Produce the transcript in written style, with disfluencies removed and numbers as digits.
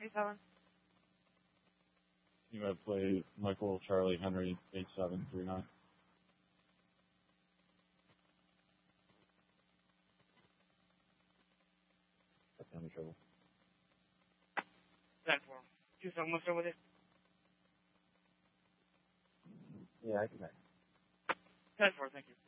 87. You have play Michael Charlie Henry 8739. That's any trouble. 10-4. 27, what's up with it? Yeah, I can make. 10-4, thank you.